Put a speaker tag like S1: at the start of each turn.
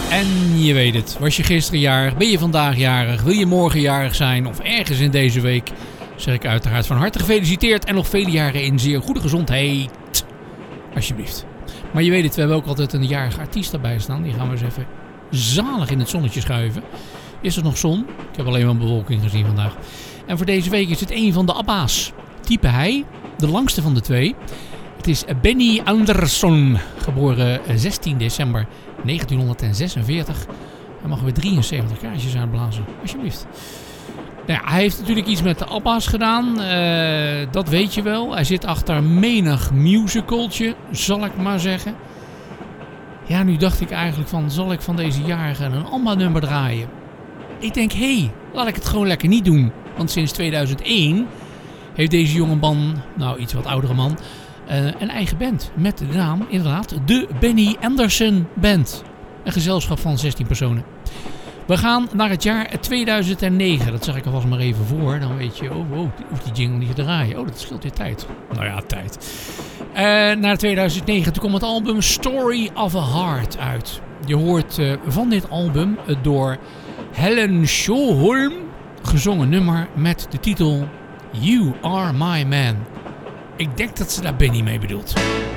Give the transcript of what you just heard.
S1: En je weet het, was je gisteren jarig, ben je vandaag jarig, wil je morgen jarig zijn of ergens in deze week, zeg ik uiteraard van harte gefeliciteerd en nog vele jaren in zeer goede gezondheid. Alsjeblieft. Maar je weet het, we hebben ook altijd een jarige artiest daarbij staan. Die gaan we eens even zalig in het zonnetje schuiven. Is er nog zon? Ik heb alleen maar bewolking gezien vandaag. En voor deze week is het een van de ABBA's. Type hij, de langste van de twee. Het is Benny Andersson, geboren 16 december 1946. Hij mag weer 73 kaartjes uitblazen, alsjeblieft. Nou ja, hij heeft natuurlijk iets met de ABBA's gedaan, dat weet je wel. Hij zit achter menig musicaltje, zal ik maar zeggen. Ja, nu dacht ik eigenlijk van, zal ik van deze jarigen een ABBA-nummer draaien? Ik denk, laat ik het gewoon lekker niet doen. Want sinds 2001 heeft deze jonge man, nou iets wat oudere man, een eigen band. Met de naam, inderdaad, de Benny Andersson Band. Een gezelschap van 16 personen. We gaan naar het jaar 2009. Dat zeg ik alvast maar even voor. Dan weet je, hoeft die jingle niet te draaien. Oh, dat scheelt weer tijd. Nou ja, tijd. Naar 2009. Toen kwam het album Story of a Heart uit. Je hoort van dit album door Helen Sjöholm gezongen nummer met de titel You Are My Man. Ik denk dat ze daar Benny mee bedoelt.